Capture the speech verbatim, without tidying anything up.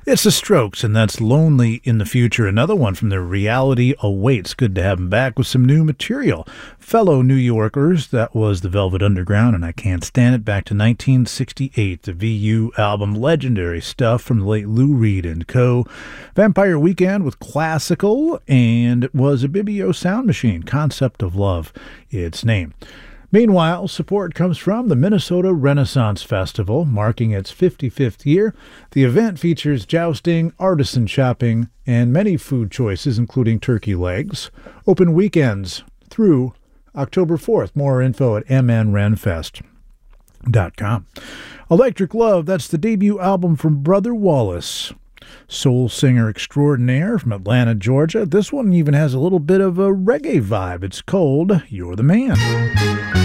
It's the Strokes, and that's Lonely in the Future. Another one from their Reality Awaits. Good to have them back with some new material. Fellow New Yorkers, that was the Velvet Underground, and I Can't Stand It, back to nineteen sixty-eight. The V U album, legendary stuff from the late Lou Reed and co. Vampire Weekend with Classical, and it was a Bibio Sound Machine, Concept of Love, its name. Meanwhile, support comes from the Minnesota Renaissance Festival, marking its fifty-fifth year. The event features jousting, artisan shopping, and many food choices, including turkey legs. Open weekends through October fourth. More info at m n renfest dot com. Electric Love, that's the debut album from Brother Wallace, soul singer extraordinaire from Atlanta, Georgia. This one even has a little bit of a reggae vibe. It's called You're the Man.